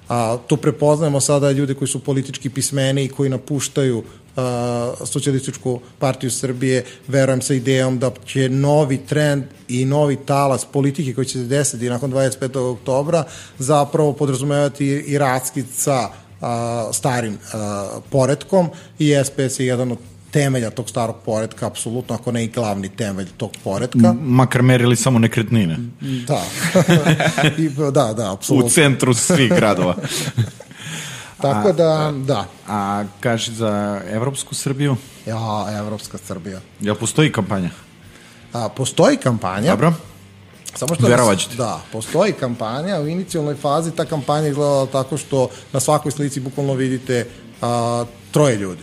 Tu prepoznajemo sada ljude koji su politički pismeni i koji napuštaju Socijalističku partiju Srbije, verujem sa idejom da će novi trend i novi talas politike koji će se desiti nakon 25. oktobra zapravo podrazumevati i raskid sa starim poretkom i SPS je jedan od temelja tog starog poretka, apsolutno, ako ne i glavni temelj tog poretka. Makar merili samo nekretnine. Da, apsolutno. U centru svih gradova. Tako da. A kaži za Evropsku Srbiju? Evropska Srbija. Jel postoji kampanja? Postoji kampanja. Dobro. Verovaćete. Da, postoji kampanja. U inicijalnoj fazi ta kampanja izgledala tako što na svakoj slici bukvalno vidite troje ljudi.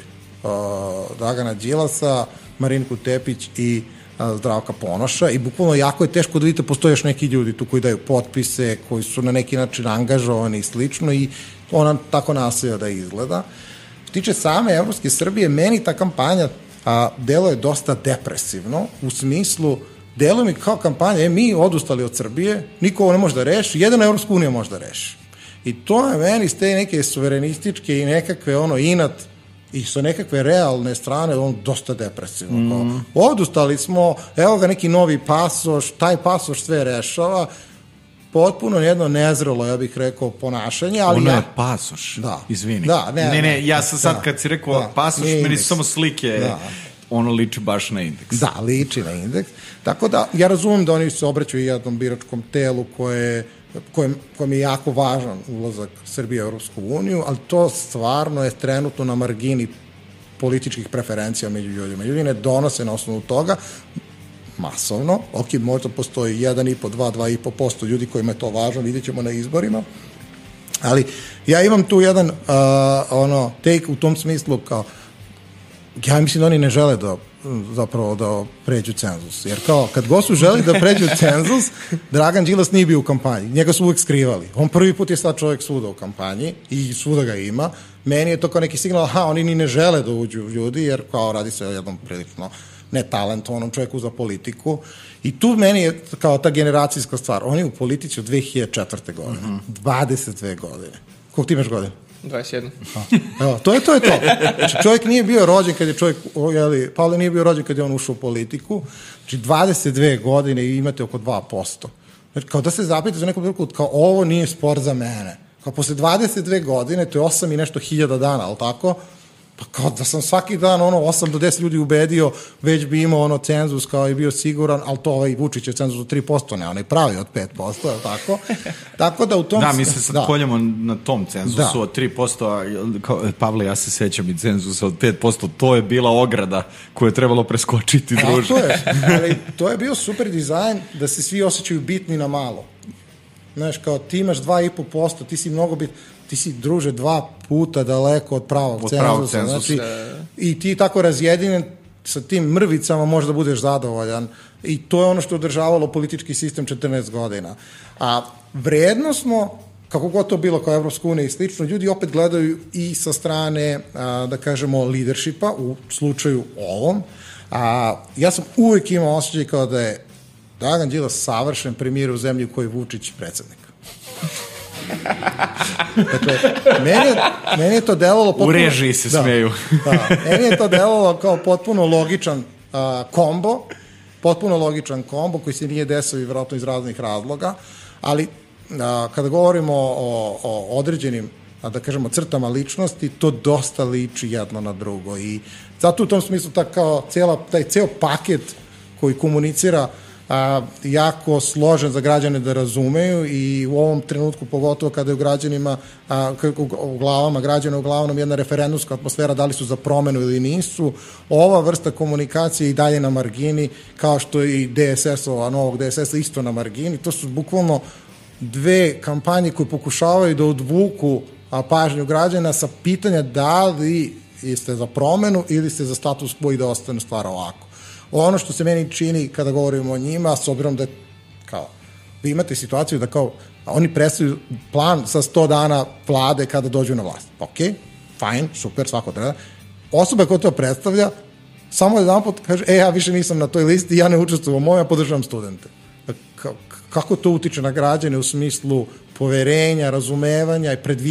Dragana Đilasa, Mariniku Tepić i Zdravka Ponoša i bukvalno jako je teško da vidite, postoje još neki ljudi tu koji daju potpise, koji su na neki način angažovani i slično i ona tako nastavlja da izgleda. Što tiče same Evropske Srbije, meni ta kampanja deluje dosta depresivno, u smislu deluje mi kao kampanja, mi odustali od Srbije, niko ovo ne može da reši, jedina Evropska unija može da reši. I to je meni s te neke suverenističke i nekakve inat i sa nekakve realne strane dosta depresivno. Odustali smo, evo ga neki novi pasoš, taj pasoš sve rešava, potpuno jedno nezrelo, ja bih rekao, ponašanje, ali ono je pasoš, izvini. Ne, ja sam sad kad si rekao pasoš, meni su samo slike, ono liči baš na indeks. Da, liči na indeks. Tako da, ja razumem da oni se obraćaju jednom biračkom telu kojem je jako važan ulazak Srbije u Evropsku uniju, ali to stvarno je trenutno na margini političkih preferencija među ljudima. Ljudi ne donose na osnovu toga masovno, možda postoji 1,5, 2,5% ljudi kojima je to važno, vidjet ćemo na izborima, ali ja imam tu jedan take u tom smislu kao, ja mislim da oni ne žele zapravo da pređu cenzus, jer kao kad god su želi da pređu cenzus, Dragan Đilas nije bio u kampanji, njega su uvek skrivali, on prvi put je sad čovjek svuda u kampanji i svuda ga ima, meni je to kao neki signal, oni ni ne žele da uđu ljudi, jer kao radi se o jednom prilično netalentovanom čovjeku za politiku i tu meni je kao ta generacijska stvar, on je u politici od 2004. godine, 22 godine. Koliko ti imaš godine? 21. Evo, to je to. Znači, čovjek nije bio rođen kad je Pavle nije bio rođen kad je on ušao u politiku, znači 22 godine i imate oko 2%. Znači, kao da se zapitate za nekom trenutku, kao ovo nije sport za mene. Kao posle 22 godine, to je 8 i nešto hiljada dana, ali tako? Pa kao da sam svaki dan 8 do 10 ljudi ubedio, već bi imao cenzus kao i bio siguran, ali to Vučić je cenzus od 3%, ne, onaj pravi od 5%, tako? Tako da u tom... Da, mi se sad koljemo na tom cenzusu od 3%, Pavle, ja se sećam i cenzusa od 5%, to je bila ograda koju je trebalo preskočiti, druže. Ali to je bio super dizajn da se svi osjećaju bitni na malo. Znaš, kao ti imaš 2,5%, ti si mnogo ti si, druže, 2 puta daleko od pravog cenzusa. Znači, i ti tako razjedinjen sa tim mrvicama možda budeš zadovoljan. I to je ono što je održavalo politički sistem 14 godina. A vrednosno, kako god to bilo kao Evropska unija i slično, ljudi opet gledaju i sa strane, da kažemo, leadershipa, u slučaju ovom. Ja sam uvek imao osjećaj kao da je Dragan Đilas savršen premijer u zemlji u kojoj je Vučić predsednik. Dakle, meni je to delovalo potpuno... U režiji se smeju. Meni je to delovalo kao potpuno logičan kombo koji se nije desio i vjerojatno iz raznih razloga, ali kada govorimo o određenim, da kažemo, crtama ličnosti, to dosta liči jedno na drugo i zato u tom smislu taj ceo paket koji komunicira jako složen za građane da razumeju i u ovom trenutku, pogotovo kada je u građanima, u glavama građana uglavnom jedna referendumska atmosfera, da li su za promenu ili nisu, ova vrsta komunikacije i dalje na margini, kao što i DSS-ova, novog DSS-a isto na margini, to su bukvalno dve kampanje koje pokušavaju da odvuku pažnju građana sa pitanja da li ste za promenu ili ste za status quo i da ostane stvar ovako. Ono što se meni čini kada govorimo o njima, s obzirom da kao, vi imate situaciju da kao oni predstavljaju plan sa 100 dana vlade kada dođu na vlast. Ok, fajn, super, svako treba. Osoba koja to predstavlja samo jedan put kaže, ja više nisam na toj listi, ja ne učestvujem u mojoj, ja podržavam studente. Kako to utiče na građane u smislu poverenja, razumevanja i predviđanja